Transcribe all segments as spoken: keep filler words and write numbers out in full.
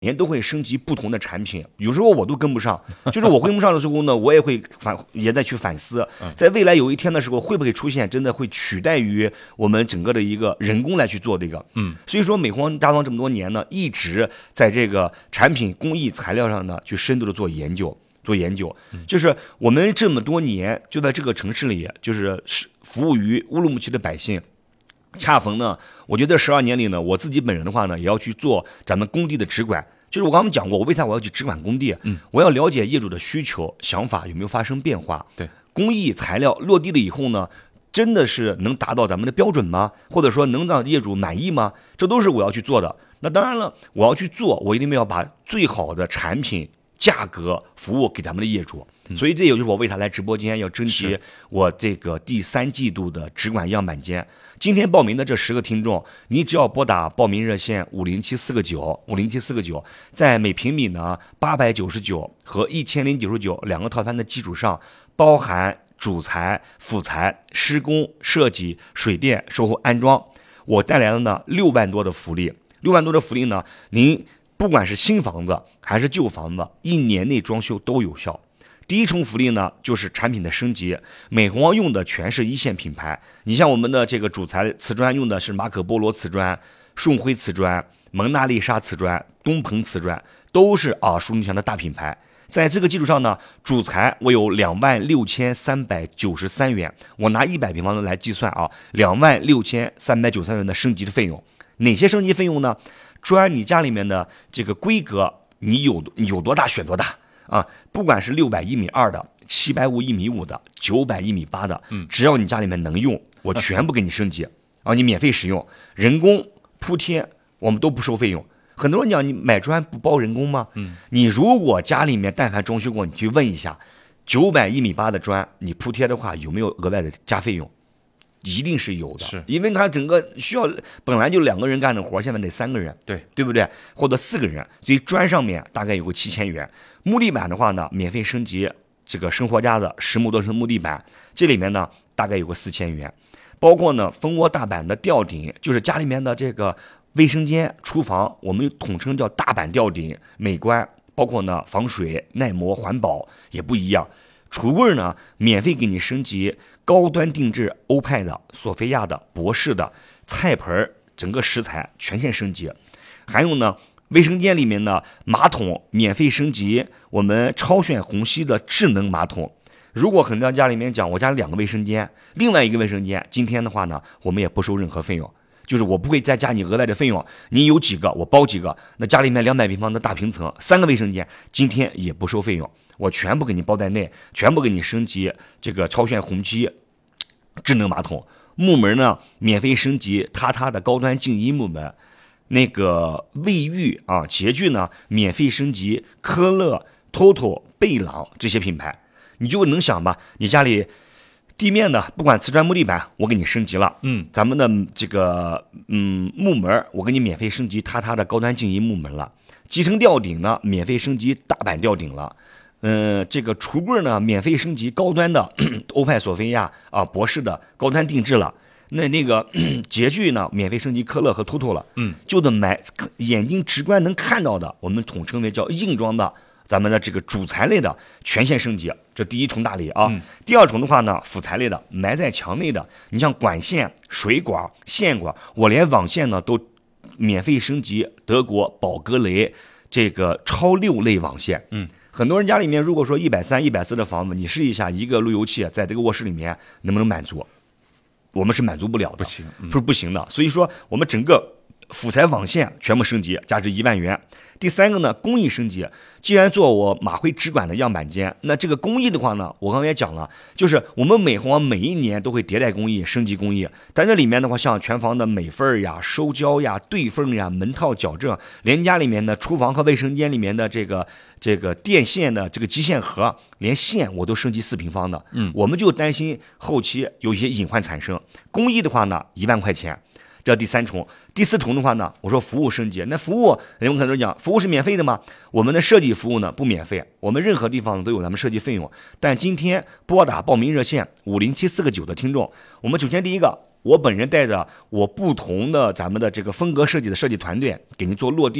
年都会升级不同的产品，有时候我都跟不上，就是我跟不上的时候呢，我也会反也在去反思，在未来有一天的时候，会不会出现真的会取代于我们整个的一个人工来去做这个？嗯，所以说美皇家装这么多年呢，一直在这个产品工艺材料上呢，去深度的做研究。做研究，就是我们这么多年就在这个城市里，就是服务于乌鲁木齐的百姓。恰逢呢，我觉得十二年里呢，我自己本人的话呢，也要去做咱们工地的直管。就是我刚刚讲过，我为啥我要去直管工地？嗯，我要了解业主的需求、想法有没有发生变化。 对， 工艺材料落地了以后呢，真的是能达到咱们的标准吗？或者说能让业主满意吗？这都是我要去做的。那当然了，我要去做，我一定要把最好的产品、价格、服务给咱们的业主。所以这也就是我为啥来直播间要征集我这个第三季度的直管样板间。今天报名的这十个听众，你只要拨打报名热线五零七四个九五零七四个九，在每平米呢八百九十九和一千零九十九两个套餐的基础上，包含主材、辅材、施工、设计、水电、售后安装，我带来了呢六万多的福利。六万多的福利呢，您不管是新房子还是旧房子，一年内装修都有效。第一重福利呢，就是产品的升级。美皇用的全是一线品牌，你像我们的这个主材瓷砖用的是马可波罗瓷砖、顺辉瓷砖、蒙娜丽莎瓷砖、东鹏瓷砖，都是耳熟能详的大品牌。在这个基础上呢，主材我有两万六千三百九十三元，我拿一百平方来计算啊，两万六千三百九十三元的升级的费用。哪些升级费用呢？砖你家里面的这个规格，你有你有多大选多大。啊，不管是六百一米二的、七百五一米五的、九百一米八的，嗯，只要你家里面能用，我全部给你升级啊，你免费使用，人工铺贴我们都不收费用。很多人讲你买砖不包人工吗？嗯，你如果家里面但凡装修过，你去问一下，九百一米八的砖你铺贴的话有没有额外的加费用？一定是有的， 是因为它整个需要本来就两个人干的活，现在得三个人， 对对不对？或者四个人，所以砖上面大概有个七千元。木地板的话呢，免费升级这个生活家的实木多层木地板，这里面呢大概有个四千元，包括呢蜂窝大板的吊顶，就是家里面的这个卫生间、厨房，我们统称叫大板吊顶，美观，包括呢防水、耐磨、环保也不一样。橱柜呢，免费给你升级高端定制欧派的、索菲亚的、博士的菜盆，整个食材全线升级。还有呢，卫生间里面的马桶免费升级，我们超炫虹吸的智能马桶。如果很多家里面讲，我家两个卫生间，另外一个卫生间，今天的话呢，我们也不收任何费用。就是我不会再加你额外的费用，你有几个我包几个。那家里面两百平方的大平层，三个卫生间，今天也不收费用，我全部给你包在内，全部给你升级这个超炫虹吸智能马桶。木门呢，免费升级榻榻的高端静音木门。那个卫浴啊，洁具呢，免费升级科勒、Toto、贝朗这些品牌，你就能想吧，你家里地面的不管瓷砖木地板，我给你升级了。嗯，咱们的这个嗯木门，我给你免费升级榻榻的高端静音木门了。集成吊顶呢，免费升级大板吊顶了。嗯、呃，这个橱柜呢，免费升级高端的欧派索菲亚啊博士的高端定制了。那那个洁具呢，免费升级科勒和 Toto 了。嗯，就得买眼睛直观能看到的，我们统称为叫硬装的。咱们的这个主材类的全线升级，这第一重大礼啊。嗯、第二重的话呢，辅材类的埋在墙内的，你像管线、水管、线管，我连网线呢都免费升级德国宝格雷这个超六类网线。嗯，很多人家里面如果说一百三、一百四的房子，你试一下一个路由器在这个卧室里面能不能满足？我们是满足不了的， 不行，嗯、 不是不行的。所以说我们整个辅材网线全部升级，价值一万元。第三个呢，工艺升级。既然做我马辉直管的样板间，那这个工艺的话呢，我刚才也讲了，就是我们美皇每一年都会迭代工艺、升级工艺。但这里面的话，像全房的美缝呀、收胶呀、对缝呀、门套矫正，连家里面的厨房和卫生间里面的这个这个电线的这个基线盒，连线我都升级四平方的。嗯，我们就担心后期有一些隐患产生。工艺的话呢，一万块钱。这第三重，第四重的话呢，我说服务升级，那服务人们可能讲服务是免费的吗？我们的设计服务呢不免费，我们任何地方都有咱们设计费用。但今天拨打报名热线五零七四个九的听众，我们首先第一个，我本人带着我不同的咱们的这个风格设计的设计团队给您做落地，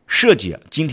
设计今天